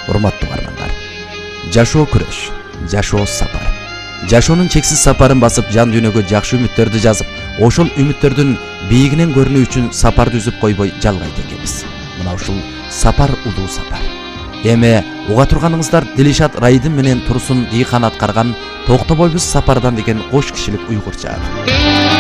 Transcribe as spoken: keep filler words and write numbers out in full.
Урматтуу бармандар. Жашоо күрөш, жашоо сапар. Жашоонун чексиз сапарын басып, жан дүйнөгө жакшы үмүттөрдү жазып, ошол үмүттөрдүн бийигинен көрүнүү үчүн сапарды үзүп койбой жалгайт экенбиз. Мына ушул сапар улуу сапар. Эми уга турганыңыздар Дилишат Райдын менен Турсун Дийхан аткарган Токтобойбуз сапардан деген кош кишилик уйгурча.